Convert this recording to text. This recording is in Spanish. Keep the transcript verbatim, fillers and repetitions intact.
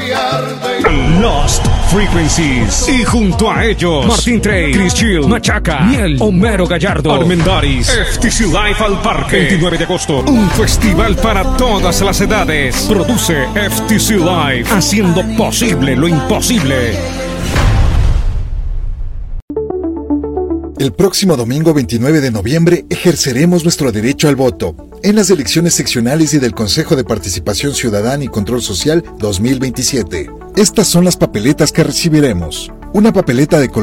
Lost Frequencies. Y junto a ellos, Martin Trey, Chris Chill, Machaca, Miel, Homero Gallardo, Armendaris, F T C Live al Parque. veintinueve de agosto, un festival para todas las edades. Produce F T C Live, haciendo posible lo imposible. El próximo domingo veintinueve de noviembre ejerceremos nuestro derecho al voto en las elecciones seccionales y del Consejo de Participación Ciudadana y Control Social dos mil veintisiete. Estas son las papeletas que recibiremos. Una papeleta de color